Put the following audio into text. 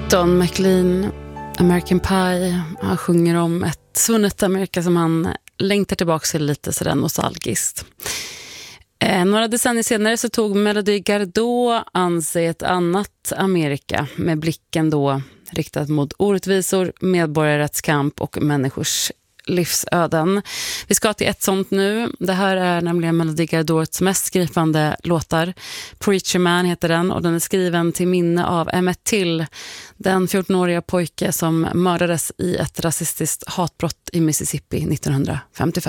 Don McLean, American Pie. Han sjunger om ett svunnet Amerika som han längtar tillbaka till lite sådär nostalgiskt. Några decennier senare så tog Melody Gardot an sig ett annat Amerika med blicken då riktad mot orättvisor, medborgarrättskamp och människors livsöden. Vi ska till ett sånt nu. Det här är nämligen Melody Gardots mest skrivande låtar. Preacher Man heter den och den är skriven till minne av Emmett Till, den 14-åriga pojke som mördades i ett rasistiskt hatbrott i Mississippi 1955.